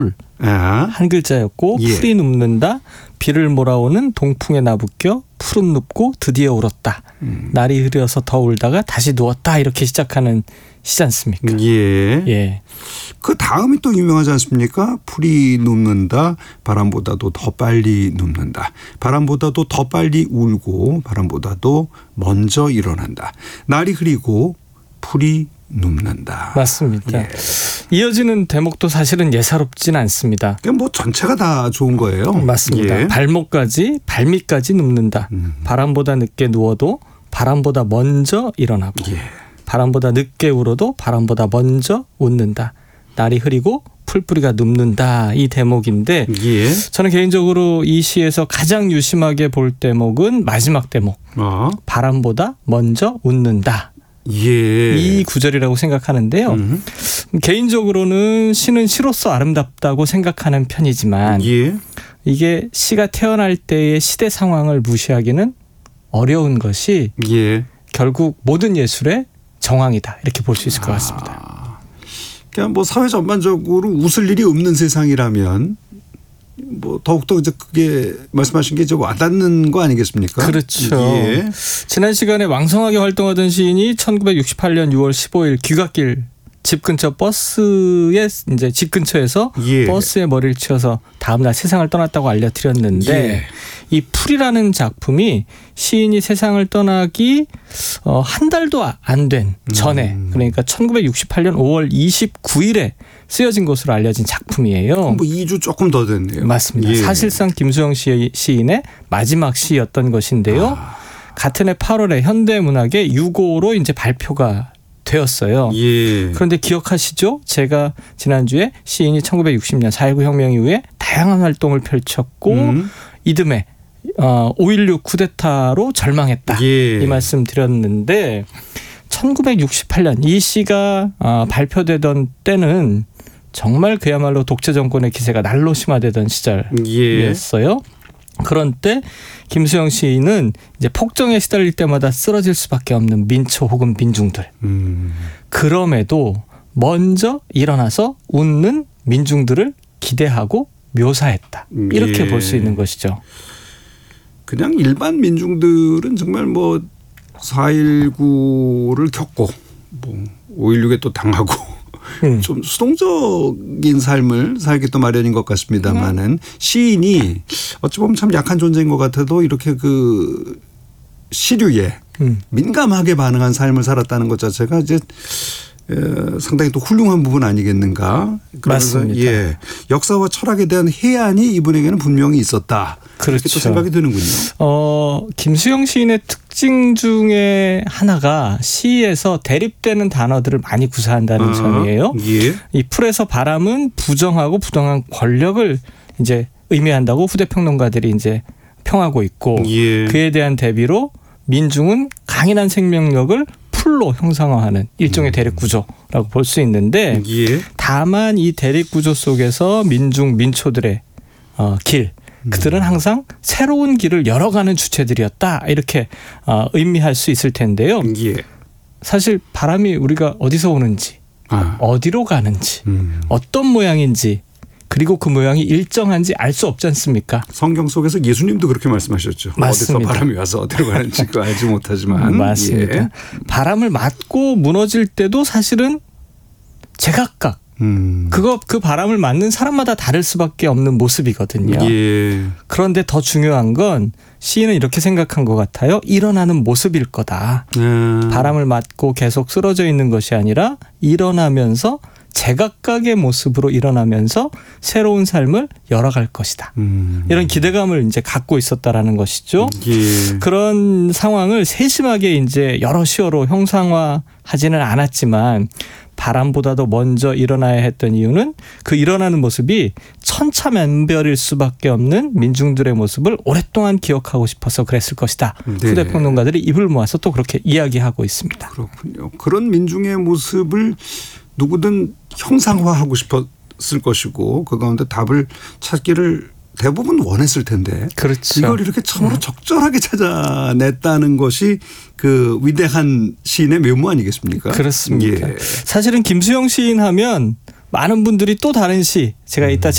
한 글자였고 예. 풀이 눕는다. 비를 몰아오는 동풍에 나붙겨 푸른 눕고 드디어 울었다. 날이 흐려서 더 울다가 다시 누웠다. 이렇게 시작하는 시지 않습니까? 예. 예. 그 다음이 또 유명하지 않습니까? 풀이 눕는다. 바람보다도 더 빨리 눕는다. 바람보다도 더 빨리 울고 바람보다도 먼저 일어난다. 날이 흐리고 풀이 눕는다. 맞습니다. 예. 이어지는 대목도 사실은 예사롭진 않습니다. 그러니까 뭐 전체가 다 좋은 거예요. 맞습니다. 예. 발밑까지 눕는다. 바람보다 늦게 누워도 바람보다 먼저 일어나고 예. 바람보다 늦게 울어도 바람보다 먼저 웃는다. 날이 흐리고 풀뿌리가 눕는다. 이 대목인데 예. 저는 개인적으로 이 시에서 가장 유심하게 볼 대목은 마지막 대목. 바람보다 먼저 웃는다. 예. 이 구절이라고 생각하는데요. 개인적으로는 시는 시로서 아름답다고 생각하는 편이지만 예. 이게 시가 태어날 때의 시대 상황을 무시하기는 어려운 것이 예. 결국 모든 예술의 정황이다. 이렇게 볼 수 있을 것 같습니다. 그냥 뭐 사회 전반적으로 웃을 일이 없는 세상이라면 뭐 더욱더 이제 그게 말씀하신 게 좀 와닿는 거 아니겠습니까? 그렇죠. 예. 지난 시간에 왕성하게 활동하던 시인이 1968년 6월 15일 귀갓길 집 근처 버스에 이제 집 근처에서 예. 버스에 머리를 치어서 다음날 세상을 떠났다고 알려드렸는데 예. 이 풀이라는 작품이 시인이 세상을 떠나기 한 달도 안 된 전에 그러니까 1968년 5월 29일에 쓰여진 것으로 알려진 작품이에요. 뭐 2주 조금 더 됐네요. 맞습니다. 예. 사실상 김수영 시인의 마지막 시였던 것인데요. 같은 해 8월에 현대문학의 6호로 이제 발표가 되었어요. 예. 그런데 기억하시죠? 제가 지난주에 시인이 1960년 4.19 혁명 이후에 다양한 활동을 펼쳤고 이듬해 5.16 쿠데타로 절망했다. 예. 이 말씀 드렸는데 1968년 이 시가 발표되던 때는 정말 그야말로 독재 정권의 기세가 날로 심화되던 시절이었어요. 그런 때 김수영 시인은 이제 폭정에 시달릴 때마다 쓰러질 수밖에 없는 민초 혹은 민중들. 그럼에도 먼저 일어나서 웃는 민중들을 기대하고 묘사했다. 이렇게 예. 볼 수 있는 것이죠. 그냥 일반 민중들은 정말 뭐 4.19를 겪고 뭐 5.16에 또 당하고 좀 수동적인 삶을 살기 또 마련인 것 같습니다만은 시인이 어찌 보면 참 약한 존재인 것 같아도 이렇게 그 시류에 민감하게 반응한 삶을 살았다는 것 자체가 이제 상당히 또 훌륭한 부분 아니겠는가. 맞습니다. 예, 역사와 철학에 대한 해안이 이분에게는 분명히 있었다. 그렇죠. 그렇게 또 생각이 드는군요. 김수영 시인의 특징 중에 하나가 시에서 대립되는 단어들을 많이 구사한다는 점이에요. 예. 이 풀에서 바람은 부정하고 부당한 권력을 이제 의미한다고 후대 평론가들이 이제 평하고 있고 예. 그에 대한 대비로 민중은 강인한 생명력을 풀로 형상화하는 일종의 대립 구조라고 볼 수 있는데 예. 다만 이 대립 구조 속에서 민초들의 길 그들은 항상 새로운 길을 열어가는 주체들이었다 이렇게 의미할 수 있을 텐데요. 예. 사실 바람이 우리가 어디서 오는지 어디로 가는지 어떤 모양인지 그리고 그 모양이 일정한지 알 수 없지 않습니까? 성경 속에서 예수님도 그렇게 말씀하셨죠. 맞습니다. 어디서 바람이 와서 어디로 가는지 그 알지 못하지만. 맞습니다. 예. 바람을 맞고 무너질 때도 사실은 제각각 그 바람을 맞는 사람마다 다를 수밖에 없는 모습이거든요. 예. 그런데 더 중요한 건 시인은 이렇게 생각한 것 같아요. 일어나는 모습일 거다. 바람을 맞고 계속 쓰러져 있는 것이 아니라 일어나면서 제각각의 모습으로 일어나면서 새로운 삶을 열어갈 것이다. 이런 기대감을 이제 갖고 있었다라는 것이죠. 예. 그런 상황을 세심하게 이제 여러 시어로 형상화하지는 않았지만 바람보다도 먼저 일어나야 했던 이유는 그 일어나는 모습이 천차만별일 수밖에 없는 민중들의 모습을 오랫동안 기억하고 싶어서 그랬을 것이다. 네. 후대 평론가들이 입을 모아서 또 그렇게 이야기하고 있습니다. 그렇군요. 그런 민중의 모습을 누구든 형상화하고 싶었을 것이고 그 가운데 답을 찾기를 대부분 원했을 텐데 그렇죠. 이걸 이렇게 참으로 적절하게 찾아냈다는 것이 그 위대한 시인의 묘무 아니겠습니까? 그렇습니다. 예. 사실은 김수영 시인 하면 많은 분들이 또 다른 시 제가 이따